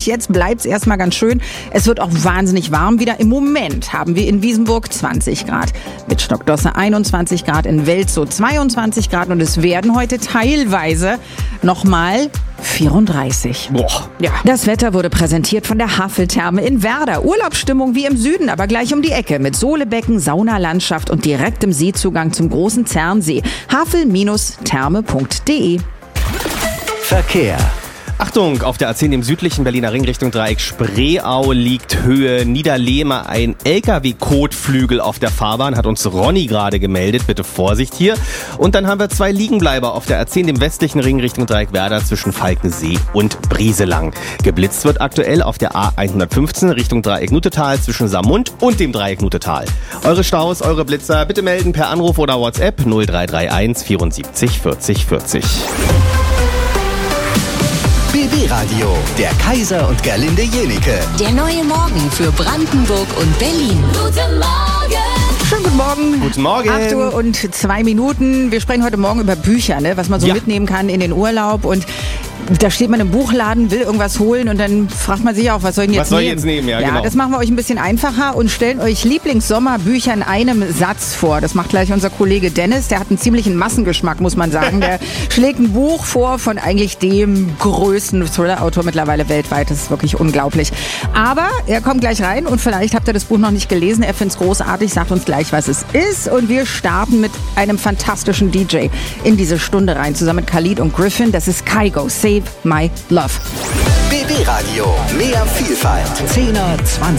jetzt bleibt es erstmal ganz schön. Es wird auch wahnsinnig warm wieder. Im Moment haben wir in Wiesenburg 20 Grad. Mit Stockdosse 21 Grad, in Welzow 22 Grad. Und es werden heute teilweise nochmal 34. Boah. Ja. Das Wetter wurde präsentiert von der Haveltherme in Werder. Urlaubsstimmung wie im Süden, aber gleich um die Ecke. Mit Sohlebecken, Saunalandschaft und direktem Seezugang zum großen Zernsee. havel-therme.de. Verkehr. Achtung, auf der A10 im südlichen Berliner Ring Richtung Dreieck Spreeau liegt Höhe Niederlehme ein LKW-Kotflügel auf der Fahrbahn, hat uns Ronny gerade gemeldet, bitte Vorsicht hier. Und dann haben wir 2 Liegenbleiber auf der A10 im westlichen Ring Richtung Dreieck Werder zwischen Falkensee und Brieselang. Geblitzt wird aktuell auf der A115 Richtung Dreieck Nuttetal zwischen Saarmund und dem Dreieck Nuttetal. Eure Staus, eure Blitzer bitte melden per Anruf oder WhatsApp 0331 74 40 40. BB Radio, der Kaiser und Gerlinde Jenike. Der neue Morgen für Brandenburg und Berlin. Guten Morgen! Schönen guten Morgen. Guten Morgen. 8 Uhr und 2 Minuten. Wir sprechen heute Morgen über Bücher, ne? Was man so mitnehmen kann in den Urlaub. Und da steht man im Buchladen, will irgendwas holen und dann fragt man sich auch, was soll ich denn jetzt nehmen? Was soll ich jetzt nehmen? Ja, genau. Das machen wir euch ein bisschen einfacher und stellen euch Lieblingssommerbücher in einem Satz vor. Das macht gleich unser Kollege Dennis. Der hat einen ziemlichen Massengeschmack, muss man sagen. Der schlägt ein Buch vor von eigentlich dem größten Thriller-Autor mittlerweile weltweit. Das ist wirklich unglaublich. Aber er kommt gleich rein und vielleicht habt ihr das Buch noch nicht gelesen. Er findet es großartig, sagt uns gleich, was es ist. Und wir starten mit einem fantastischen DJ in diese Stunde rein, zusammen mit Khalid und Griffin. Das ist Kygo, Save My Love. BB Radio, mehr Vielfalt. 10er, 20